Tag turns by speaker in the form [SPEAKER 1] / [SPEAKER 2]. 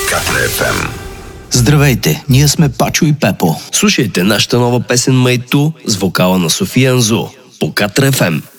[SPEAKER 1] Катра-ФМ.
[SPEAKER 2] Здравейте, ние сме Пачо и Пепо.
[SPEAKER 3] Слушайте нашата нова песен Майту с вокала на София Анзу по Катра-ФМ.